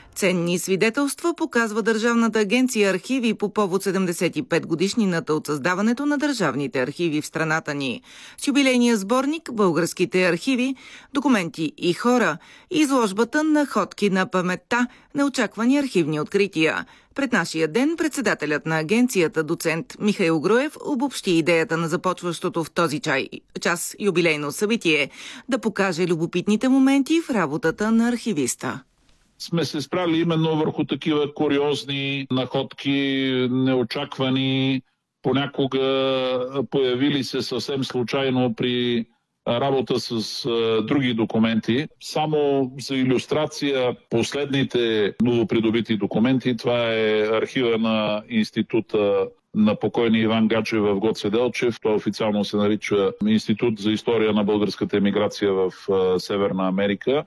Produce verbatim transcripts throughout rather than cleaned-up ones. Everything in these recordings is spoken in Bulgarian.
Ценни свидетелства показва Държавната агенция архиви по повод седемдесет и пет годишнината от създаването на държавните архиви в страната ни. С юбилейния сборник «Българските архиви, документи и хора» и изложбата «Находки на паметта. Неочаквани архивни открития». Пред нашия ден председателят на агенцията, доцент Михаил Груев, обобщи идеята на започващото в този чай, час юбилейно събитие да покаже любопитните моменти в работата на архивиста. Сме се спрали именно върху такива куриозни находки, неочаквани, понякога появили се съвсем случайно при работа с а, други документи. Само за илюстрация последните новопридобити документи, това е архива на института на покойния Иван Гачев в Гоце Делчев. Това официално се нарича Институт за история на българската емиграция в а, Северна Америка.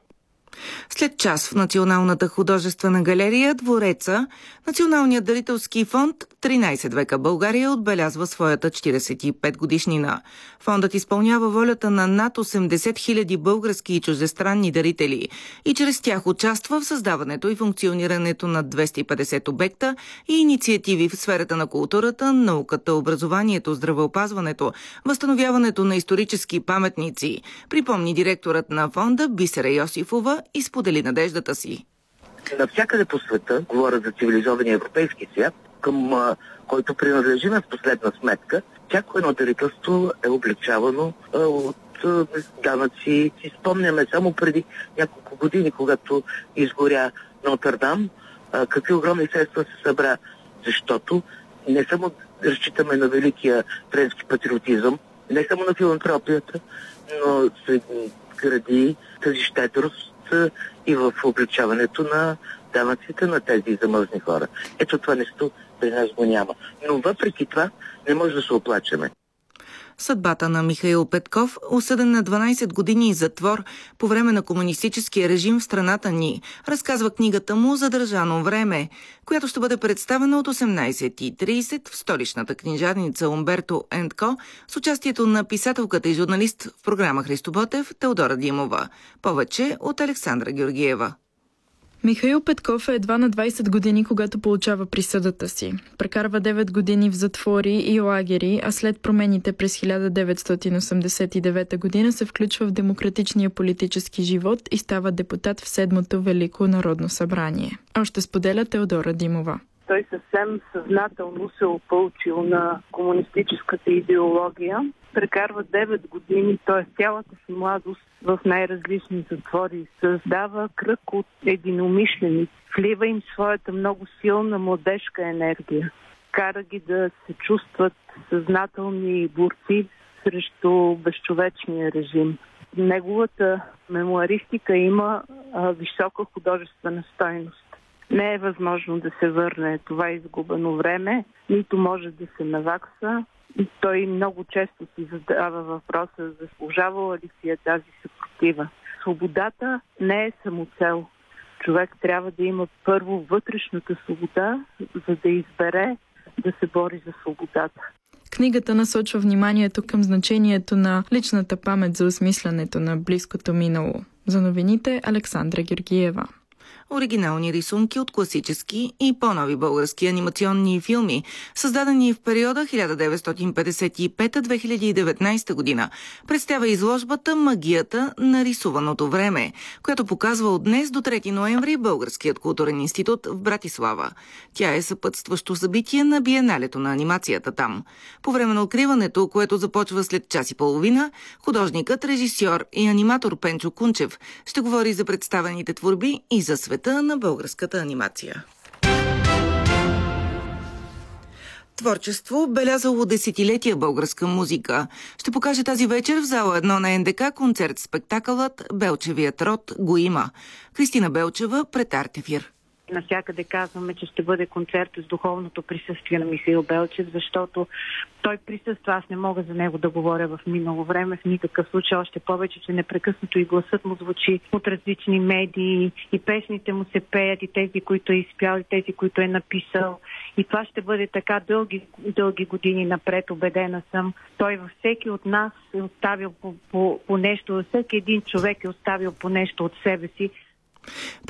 След час в Националната художествена галерия Двореца, Националният дарителски фонд тринайсет века България отбелязва своята четирийсет и пет годишнина. Фондът изпълнява волята на над осемдесет хиляди български и чуждестранни дарители и чрез тях участва в създаването и функционирането на двеста и петдесет обекта и инициативи в сферата на културата, науката, образованието, здравеопазването, възстановяването на исторически паметници, припомни директорът на фонда Бисера Йосифова и сподели надеждата си. Навсякъде по света, говоря за цивилизования европейски свят, към а, който принадлежим в последна сметка, всяко едно дарителство е облегчавано а, от а, данъци. Си спомняме само преди няколко години, когато изгоря Нотърдам, а, какви огромни средства се събра, защото не само разчитаме на великия френски патриотизъм, не само на филантропията, но се гради тази щедрост и в облегчаването на данъците на тези замързни хора. Ето това нещо при нас го няма. Но въпреки това не може да се оплачеме. Съдбата на Михаил Петков, осъден на дванайсет години затвор по време на комунистическия режим в страната ни, разказва книгата му «Задържано време», която ще бъде представена от осемнайсет и трийсет в столичната книжарница Умберто енд Ко с участието на писателката и журналист в програма Христо Ботев Теодора Димова. Повече от Александра Георгиева. Михаил Петков е едва на двайсет години, когато получава присъдата си. Прекарва девет години в затвори и лагери, а след промените през хиляда деветстотин осемдесет и девета година се включва в демократичния политически живот и става депутат в Седмото Велико народно събрание. Още споделя Теодора Димова. Той съвсем съзнателно се опълчил на комунистическата идеология. Прекарва девет години, т.е. цялата си младост в най-различни затвори. Създава кръг от единомишленици. Влива им своята много силна младежка енергия. Кара ги да се чувстват съзнателни борци срещу безчовечния режим. Неговата мемуаристика има а, висока художествена стойност. Не е възможно да се върне това изгубено време, нито може да се навакса. Той много често си задава въпроса, заслужавала ли си е тази съпротива. Свободата не е самоцел. Човек трябва да има първо вътрешната свобода, за да избере да се бори за свободата. Книгата насочва вниманието към значението на личната памет за осмислянето на близкото минало. За новините Александра Георгиева. Оригинални рисунки от класически и по-нови български анимационни филми, създадени в периода хиляда деветстотин петдесет и пета до две хиляди и деветнайсета година, представя изложбата «Магията на рисуваното време», която показва от днес до трети ноември Българският културен институт в Братислава. Тя е съпътстващо събитие на биеналето на анимацията там. По време на откриването, което започва след час и половина, художникът, режисьор и аниматор Пенчо Кунчев ще говори за представените творби и за света на българската анимация. Творчество, белязало десетилетия българска музика, ще покаже тази вечер в зала едно на Ен Де Ка концерт-спектакълът «Белчевият род го има». Кристина Белчева пред Артефир. Навсякъде казваме, че ще бъде концерт с духовното присъствие на Михаил Белчев, защото той присъства. Аз не мога за него да говоря в минало време, в никакъв случай, още повече, че непрекъснато и гласът му звучи от различни медии, и песните му се пеят, и тези, които е изпял, и тези, които е написал. И това ще бъде така дълги, дълги години напред, убедена съм. Той във всеки от нас е оставил по, по, по нещо, във всеки един човек е оставил по нещо от себе си.